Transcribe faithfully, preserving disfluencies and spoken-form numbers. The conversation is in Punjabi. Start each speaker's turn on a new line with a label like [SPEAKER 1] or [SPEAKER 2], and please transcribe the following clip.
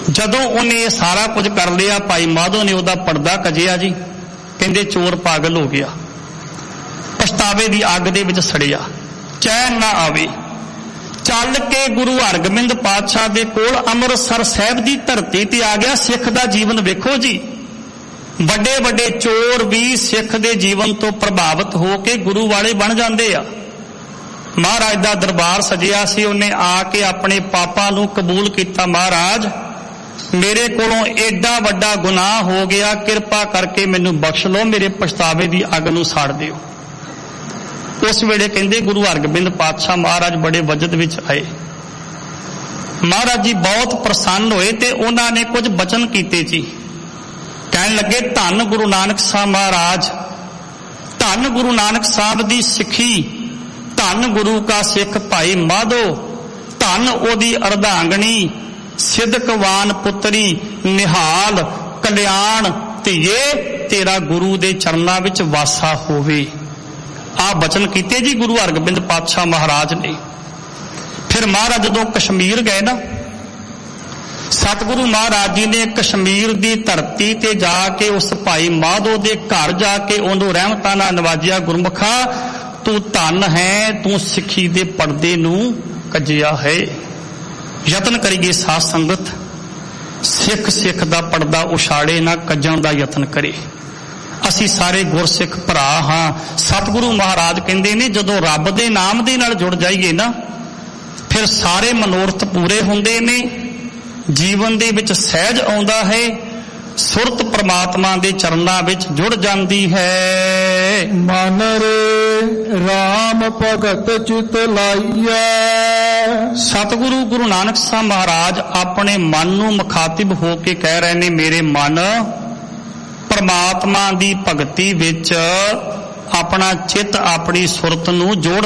[SPEAKER 1] ਜਦੋਂ ਉਹਨੇ ਇਹ ਸਾਰਾ ਕੁਝ ਕਰ ਲਿਆ, ਭਾਈ ਮਾਧੋ ਨੇ ਉਹਦਾ ਪਰਦਾ ਕੱਜਿਆ ਜੀ। ਕਹਿੰਦੇ ਚੋਰ ਪਾਗਲ ਹੋ ਗਿਆ, ਪਛਤਾਵੇ ਦੀ ਅੱਗ ਦੇ ਵਿੱਚ ਸੜਿਆ, ਚੈਨ ਨਾ ਆਵੇ। ਚੱਲ ਕੇ ਗੁਰੂ ਹਰਗੋਬਿੰਦ ਪਾਤਸ਼ਾਹ ਦੇ ਕੋਲ ਅੰਮ੍ਰਿਤਸਰ ਸਾਹਿਬ ਦੀ ਧਰਤੀ ਤੇ ਆ ਗਿਆ। ਸਿੱਖ ਦਾ ਜੀਵਨ ਵੇਖੋ ਜੀ, ਵੱਡੇ ਵੱਡੇ ਚੋਰ ਵੀ ਸਿੱਖ ਦੇ ਜੀਵਨ ਤੋਂ ਪ੍ਰਭਾਵਿਤ ਹੋ ਕੇ ਗੁਰੂ ਵਾਲੇ ਬਣ ਜਾਂਦੇ ਆ। ਮਹਾਰਾਜ ਦਾ ਦਰਬਾਰ ਸਜਿਆ ਸੀ, ਉਹਨੇ ਆ ਕੇ ਆਪਣੇ ਪਾਪਾਂ ਨੂੰ ਕਬੂਲ ਕੀਤਾ। ਮਹਾਰਾਜ ਮੇਰੇ ਕੋਲੋਂ ਏਡਾ ਵੱਡਾ ਗੁਨਾਹ ਹੋ ਗਿਆ, ਕਿਰਪਾ ਕਰਕੇ ਮੈਨੂੰ ਬਖਸ਼ ਲਓ, ਮੇਰੇ ਪਛਤਾਵੇ ਦੀ ਅੱਗ ਨੂੰ ਸਾੜ ਦਿਓ। ਉਸ ਵੇਲੇ ਕਹਿੰਦੇ ਗੁਰੂ ਹਰਗੋਬਿੰਦ ਪਾਤਸ਼ਾਹ ਮਹਾਰਾਜ ਬੜੇ ਵਜਦ ਵਿੱਚ ਆਏ। ਮਹਾਰਾਜ ਜੀ ਬਹੁਤ ਪ੍ਰਸੰਨ ਹੋਏ ਤੇ ਉਹਨਾਂ ਨੇ ਕੁਝ ਬਚਨ ਕੀਤੇ ਜੀ। ਕਹਿਣ ਲੱਗੇ ਧੰਨ ਗੁਰੂ ਨਾਨਕ ਸਾਹਿਬ ਮਹਾਰਾਜ, ਧੰਨ ਗੁਰੂ ਨਾਨਕ ਸਾਹਿਬ ਦੀ ਸਿੱਖੀ, ਧੰਨ ਗੁਰੂ ਕਾ ਸਿੱਖ ਭਾਈ ਮਾਧੋ, ਧੰਨ ਉਹਦੀ ਅਰਧਾਂਗਣੀ ਸਿੱਧਕਵਾਨ ਪੁੱਤਰੀ ਨਿਹਾਲ ਕਲਿਆਣ ਧੀਏ, ਤੇਰਾ ਗੁਰੂ ਦੇ ਚਰਨਾਂ ਵਿੱਚ ਵਾਸਾ ਹੋਵੇ। ਆਹ ਬਚਨ ਕੀਤੇ ਜੀ ਗੁਰੂ ਹਰਗੋਬਿੰਦ ਪਾਤਸ਼ਾਹ ਮਹਾਰਾਜ ਨੇ। ਫਿਰ ਮਹਾਰਾਜ ਜਦੋਂ ਕਸ਼ਮੀਰ ਗਏ ਨਾ, ਸਤਿਗੁਰੂ ਮਹਾਰਾਜ ਜੀ ਨੇ ਕਸ਼ਮੀਰ ਦੀ ਧਰਤੀ ਤੇ ਜਾ ਕੇ ਉਸ ਭਾਈ ਮਾਧੋ ਦੇ ਘਰ ਜਾ ਕੇ ਉਹਨੂੰ ਰਹਿਮਤਾਂ ਨਾਲ ਨਵਾਜਿਆ। ਗੁਰਮੁਖਾ ਤੂੰ ਧੰਨ ਹੈ, ਤੂੰ ਸਿੱਖੀ ਦੇ ਪਰਦੇ ਨੂੰ ਕੱਜਿਆ ਹੈ। ਯਤਨ ਕਰੀਏ ਸਾਧ ਸੰਗਤ, ਸਿੱਖ ਸਿੱਖ ਦਾ ਪਰਦਾ ਉਛਾੜੇ ਨਾ, ਕੱਜਣ ਦਾ ਯਤਨ ਕਰੇ। ਅਸੀਂ ਸਾਰੇ ਗੁਰਸਿੱਖ ਭਰਾ ਹਾਂ। ਸਤਿਗੁਰੂ ਮਹਾਰਾਜ ਕਹਿੰਦੇ ਨੇ ਜਦੋਂ ਰੱਬ ਦੇ ਨਾਮ ਦੇ ਨਾਲ ਜੁੜ ਜਾਈਏ ਨਾ, ਫਿਰ ਸਾਰੇ ਮਨੋਰਥ ਪੂਰੇ ਹੁੰਦੇ ਨੇ, ਜੀਵਨ ਦੇ ਵਿੱਚ ਸਹਿਜ ਆਉਂਦਾ ਹੈ, ਸੁਰਤ ਪ੍ਰਮਾਤਮਾ ਦੇ ਚਰਨਾਂ ਵਿੱਚ ਜੁੜ ਜਾਂਦੀ ਹੈ।
[SPEAKER 2] ਮਨ ਰੇ ਰਾਮ ਭਗਤ ਚਿਤ ਲਾਈਐ।
[SPEAKER 1] ਸਤਿਗੁਰੂ ਗੁਰੂ ਨਾਨਕ ਸਾਹਿਬ ਮਹਾਰਾਜ ਆਪਣੇ ਮਨ ਨੂੰ ਮੁਖਾਤਿਬ ਹੋ ਕੇ ਕਹਿ ਰਹੇ ਨੇ, ਮੇਰੇ ਮਨ ਪਰਮਾਤਮਾ ਦੀ ਭਗਤੀ ਵਿੱਚ ਆਪਣਾ ਚਿੱਤ, ਆਪਣੀ ਸੁਰਤ ਨੂੰ ਜੋੜ